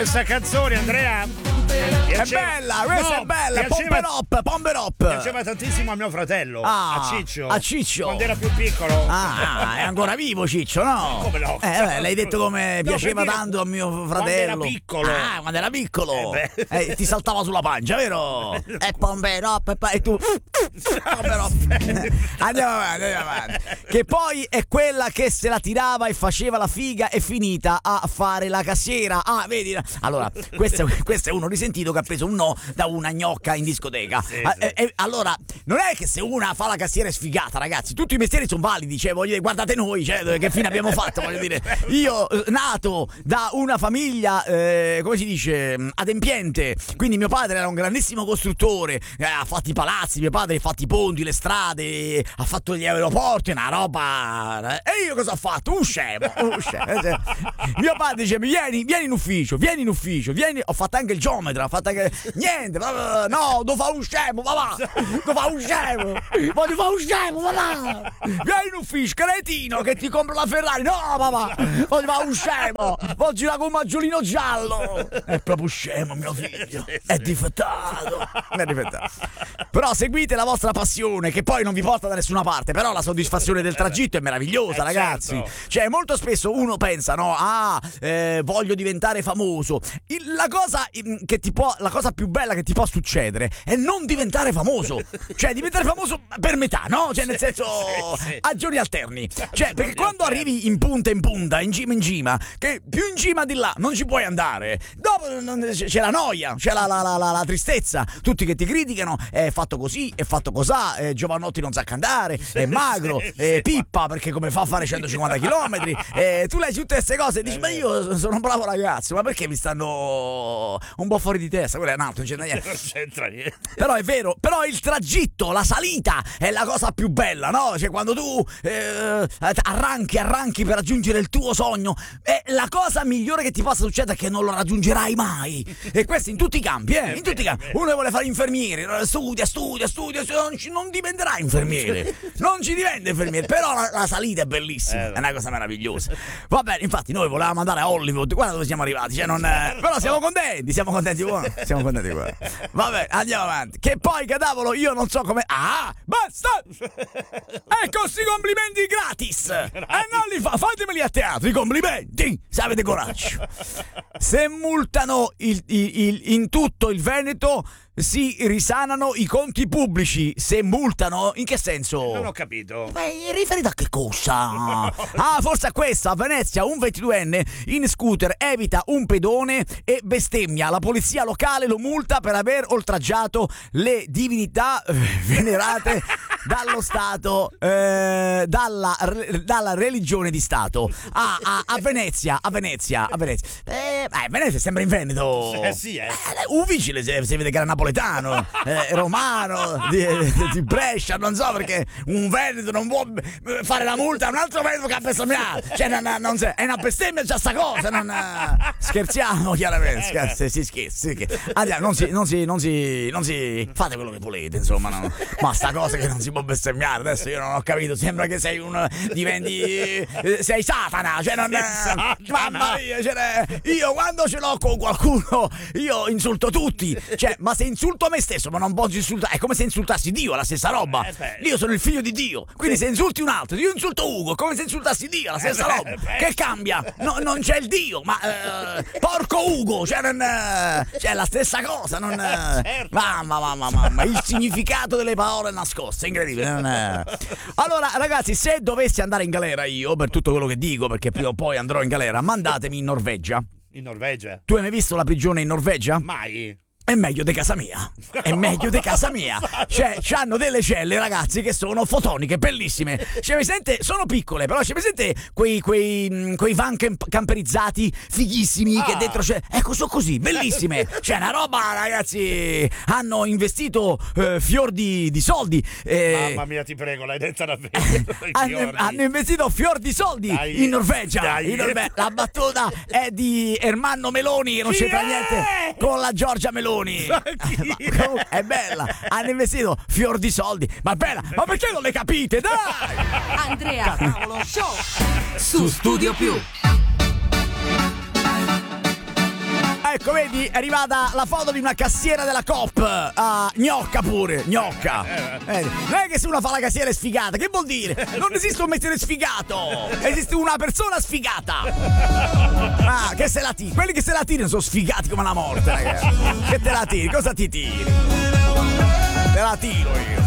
questa canzone, Andrea? È bella, questa è bella. Pomper up. Piaceva tantissimo a mio fratello, a Ciccio. Quando era più piccolo. È ancora vivo Ciccio, no? Come no? L'hai detto come piaceva tanto a mio fratello. Quando era piccolo. Ti saltava sulla pancia, vero? E pomper up e tu pomper up. Andiamo avanti. Che poi è quella che se la tirava e faceva la figa e finita a fare la cassiera. Vedi? Allora, questo è uno risentito che ha preso un no da una gnocca in discoteca. Allora, non è che se una fa la cassiera è sfigata, ragazzi. Tutti i mestieri sono validi, cioè, voglio dire, guardate noi, cioè, che fine abbiamo fatto, voglio dire. Io, nato da una famiglia, come si dice, adempiente, quindi mio padre era un grandissimo costruttore, ha fatto i palazzi, mio padre ha fatto i ponti, le strade, ha fatto gli aeroporti, una roba. E io cosa ho fatto? Un scemo. Mio padre dice, vieni in ufficio, vieni. Ho fatto anche il geometra, ho fatto anche niente, no, devo fare un scemo, va. Voglio fare un scemo, va. Vieni in ufficio, cretino, che ti compro la Ferrari. No, papà, voglio fare un scemo, voglio girare con un maggiolino giallo. È proprio scemo, mio figlio, è difettato. Però seguite la vostra passione, che poi non vi porta da nessuna parte, però la soddisfazione del tragitto è meravigliosa, ragazzi. Certo. Cioè, molto spesso uno pensa, no, voglio diventare famoso. La cosa più bella che ti può succedere è non diventare famoso. Cioè, diventare famoso per metà, no? Cioè, nel senso, a giorni alterni. Cioè, perché quando arrivi in punta, in cima, che più in cima di là non ci puoi andare, dopo c'è la noia, c'è la tristezza, tutti che ti criticano, è fatto così, è fatto cosà, Giovanotti non sa cantare, è magro, pippa perché come fa a fare 150 km, tu leggi tutte queste cose e dici, ma io sono un bravo ragazzo, ma perché mi stanno un po' fuori di testa? Quello è un altro, non c'entra niente. Però è vero, però il tragitto, la salita è la cosa più bella, no? Cioè quando tu arranchi per raggiungere il tuo sogno, è la cosa migliore che ti possa succedere, che non lo raggiungerai mai. E questo in tutti i campi, in tutti i campi. Uno vuole fare infermiere, studia, non diventerà infermiere. Non ci diventa infermiere, però la salita è bellissima, è una cosa meravigliosa. Va bene, infatti noi volevamo andare a Hollywood, guarda dove siamo arrivati, cioè però siamo contenti buono. Vabbè, andiamo avanti. Che poi, cadavolo, io non so come. Basta! Ecco sti complimenti gratis! E non li fatemeli a teatro, i complimenti! Se avete coraggio. Se multano in tutto il Veneto, si risanano i conti pubblici. Se multano, in che senso? Non ho capito. Riferito a che cosa? Forse a questa. A Venezia un 22enne in scooter evita un pedone e bestemmia. La polizia locale lo multa per aver oltraggiato le divinità venerate dallo Stato, dalla religione di Stato. A Venezia. Venezia sembra in Veneto. Sì. Un vigile si vede che era napoletano, romano, di Brescia, non so perché un veneto non può fare la multa a un altro veneto che ha bestemmiato. Cioè, è una bestemmia già sta cosa, scherziamo chiaramente, si scherza. Andiamo, non si fate quello che volete, insomma, no? Ma sta cosa che non si può bestemmiare, adesso io non ho capito, sembra che sei sei Satana, cioè mamma mia, io quando ce l'ho con qualcuno io insulto tutti, cioè, ma se insulto me stesso, ma non posso insultare, è come se insultassi Dio, è la stessa roba. Io sono il figlio di Dio, quindi se insulti un altro, io insulto Ugo, è come se insultassi Dio, la stessa roba. Che cambia? No, non c'è il Dio, ma porco Ugo, cioè la stessa cosa, mamma, il significato delle parole nascoste, incredibile. Allora, ragazzi, se dovessi andare in galera io per tutto quello che dico, perché prima o poi andrò in galera, mandatemi in Norvegia. In Norvegia? Tu hai mai visto la prigione in Norvegia? Mai. È meglio di casa mia. Cioè, c'hanno delle celle, ragazzi, che sono fotoniche, bellissime. Cioè, mi sente, sono piccole, però ci presente quei van camperizzati fighissimi che dentro c'è. Ecco, sono così, bellissime. C'è una roba, ragazzi. Hanno investito fior di soldi. Mamma mia, ti prego, l'hai detta davvero. Hanno investito fior di soldi in Norvegia. La battuta è di Ermanno Meloni, che non c'entra niente con la Giorgia Meloni. È bella, hanno investito fior di soldi, ma bella, ma perché non le capite? Dai! Andrea Paolo Show su Studio Più. Ecco, vedi, è arrivata la foto di una cassiera della Coop. Ah, gnocca pure, gnocca. Non è che se uno fa la cassiera è sfigata, che vuol dire? Non esiste un mestiere sfigato, esiste una persona sfigata. Ah, che se la tiri. Quelli che se la tirano sono sfigati come la morte, ragazzi. Che te la tiri? Cosa ti tiri? Te la tiro io.